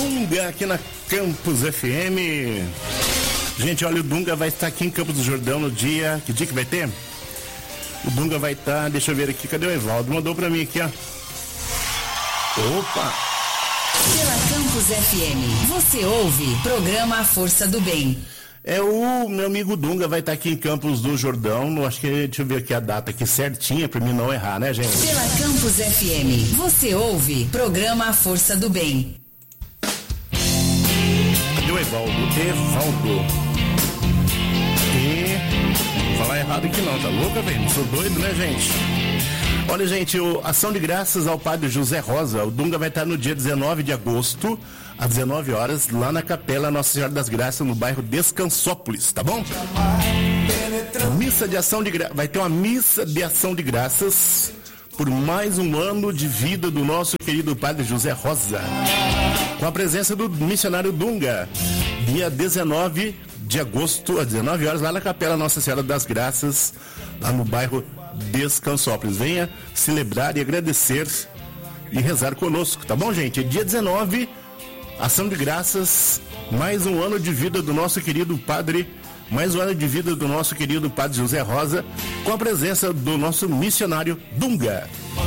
Dunga aqui na Campus FM. Gente, olha, o Dunga vai estar aqui em Campos do Jordão no dia... Que dia que vai ter? O Dunga vai estar... Deixa eu ver aqui, cadê o Evaldo? Mandou pra mim aqui, ó. Opa! Pela Campus FM, você ouve programa A Força do Bem. É o meu amigo Dunga vai estar aqui em Campos do Jordão. Acho que, deixa eu ver aqui a data aqui certinha pra mim não errar, né, gente? Pela Campus FM, você ouve programa A Força do Bem. Cadê o Evaldo? Vou falar errado aqui não, tá louca, velho? Não sou doido, né, gente? Olha, gente, ação de graças ao Padre José Rosa. O Dunga vai estar no dia 19 de agosto, às 19 horas, lá na Capela Nossa Senhora das Graças, no bairro Descansópolis, tá bom? Missa de ação de graças. Vai ter uma missa de ação de graças por mais um ano de vida do nosso querido Padre José Rosa, com a presença do missionário Dunga, dia 19 de agosto, às 19 horas, lá na Capela Nossa Senhora das Graças, lá no bairro Descansópolis. Venha celebrar e agradecer e rezar conosco, tá bom, gente? Dia 19, ação de graças, mais um ano de vida do nosso querido Padre, mais um ano de vida do nosso querido Padre José Rosa, com a presença do nosso missionário Dunga.